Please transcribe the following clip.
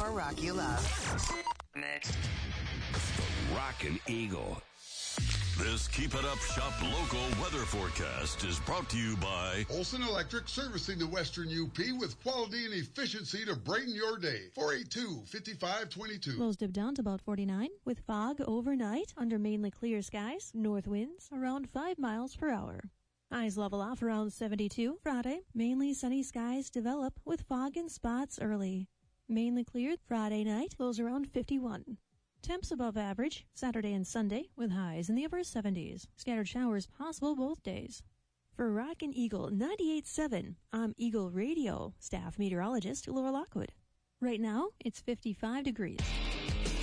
more rock you love. Next. The Rockin' Eagle. This Keep It Up Shop local weather forecast is brought to you by Olson Electric, servicing the Western UP with quality and efficiency to brighten your day. 482-5522. Lows dip down to about 49 with fog overnight under mainly clear skies. North winds around 5 miles per hour. Highs level off around 72. Friday, mainly sunny skies develop with fog in spots early. Mainly cleared Friday night, lows around 51. Temps above average Saturday and Sunday with highs in the upper 70s. Scattered showers possible both days. For Rockin' Eagle 98.7, I'm Eagle Radio staff meteorologist Laura Lockwood. Right now, it's 55 degrees.